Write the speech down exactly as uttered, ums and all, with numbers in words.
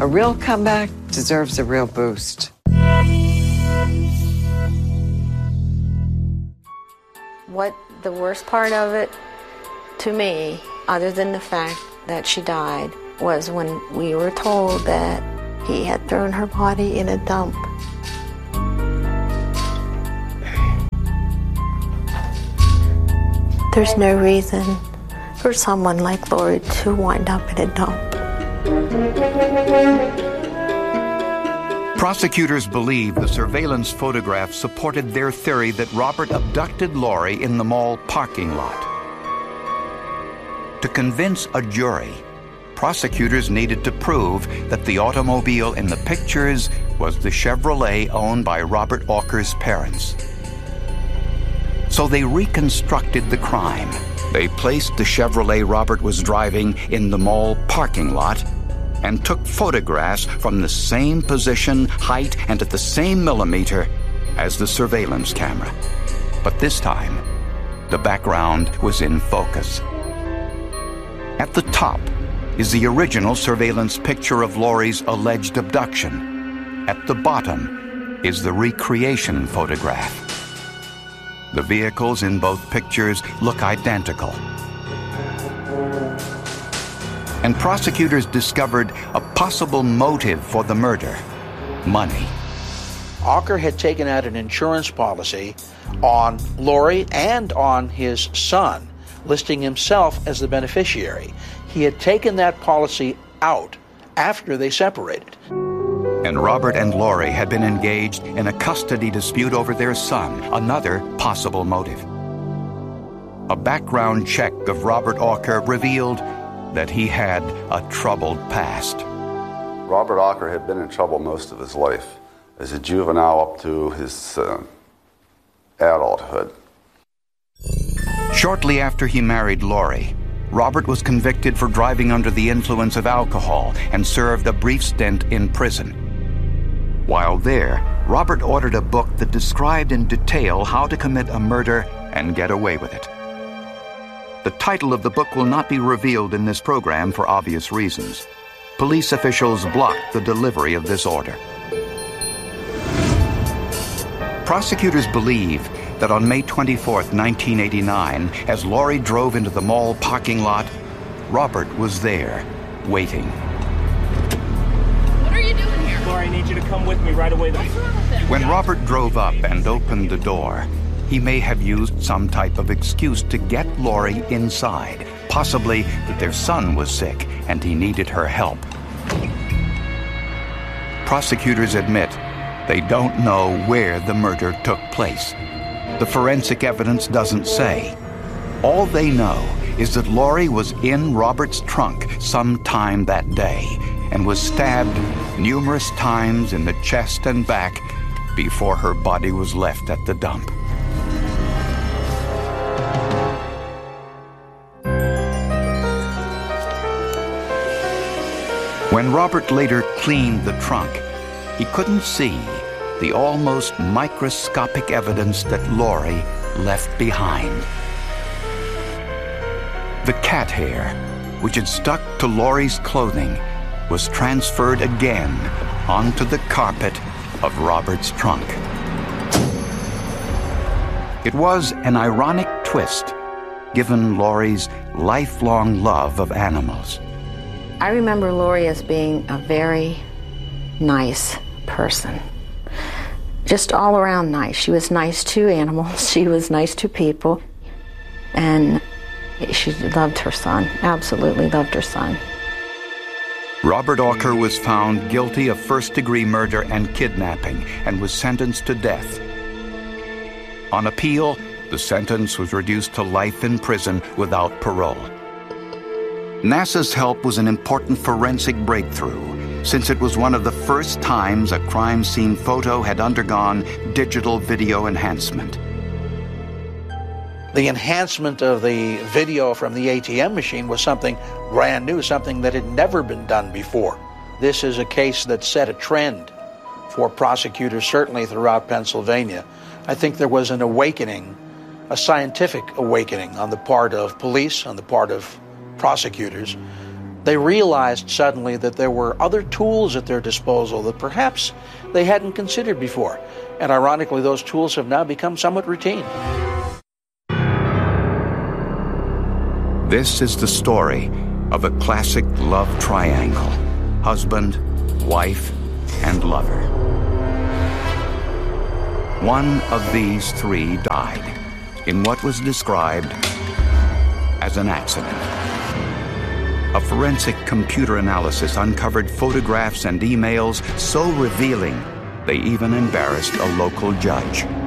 A real comeback deserves a real boost. What the worst part of it to me, other than the fact that she died, was when we were told that he had thrown her body in a dump. There's no reason for someone like Lori to wind up in a dump. Prosecutors believe the surveillance photograph supported their theory that Robert abducted Lori in the mall parking lot. To convince a jury, prosecutors needed to prove that the automobile in the pictures was the Chevrolet owned by Robert Auker's parents. So they reconstructed the crime. They placed the Chevrolet Robert was driving in the mall parking lot and took photographs from the same position, height, and at the same millimeter as the surveillance camera. But this time, the background was in focus. At the top is the original surveillance picture of Lori's alleged abduction. At the bottom is the recreation photograph. The vehicles in both pictures look identical. And prosecutors discovered a possible motive for the murder: money. Auker had taken out an insurance policy on Lori and on his son, listing himself as the beneficiary. He had taken that policy out after they separated. And Robert and Lori had been engaged in a custody dispute over their son, another possible motive. A background check of Robert Auker revealed that he had a troubled past. Robert Auker had been in trouble most of his life, as a juvenile up to his uh, adulthood. Shortly after he married Lori, Robert was convicted for driving under the influence of alcohol and served a brief stint in prison. While there, Robert ordered a book that described in detail how to commit a murder and get away with it. The title of the book will not be revealed in this program for obvious reasons. Police officials blocked the delivery of this order. Prosecutors believe that on May twenty-fourth, nineteen eighty-nine, as Lori drove into the mall parking lot, Robert was there, waiting. What are you doing here? Lori, I need you to come with me right away. What's wrong with him? When Robert drove up and opened the door, he may have used some type of excuse to get Lori inside, possibly that their son was sick and he needed her help. Prosecutors admit they don't know where the murder took place. The forensic evidence doesn't say. All they know is that Lori was in Robert's trunk sometime that day and was stabbed numerous times in the chest and back before her body was left at the dump. When Robert later cleaned the trunk, he couldn't see the almost microscopic evidence that Lori left behind. The cat hair, which had stuck to Lori's clothing, was transferred again onto the carpet of Robert's trunk. It was an ironic twist, given Lori's lifelong love of animals. I remember Lori as being a very nice person. Just all around nice. She was nice to animals. She was nice to people. And she loved her son, absolutely loved her son. Robert Auker was found guilty of first-degree murder and kidnapping and was sentenced to death. On appeal, the sentence was reduced to life in prison without parole. NASA's help was an important forensic breakthrough, since it was one of the first times a crime scene photo had undergone digital video enhancement. The enhancement of the video from the A T M machine was something brand new, something that had never been done before. This is a case that set a trend for prosecutors, certainly throughout Pennsylvania. I think there was an awakening, a scientific awakening on the part of police, on the part of prosecutors, They realized suddenly that there were other tools at their disposal that perhaps they hadn't considered before. And ironically, those tools have now become somewhat routine. This is the story of a classic love triangle: husband, wife, and lover. One of these three died in what was described as an accident. A forensic computer analysis uncovered photographs and emails so revealing they even embarrassed a local judge.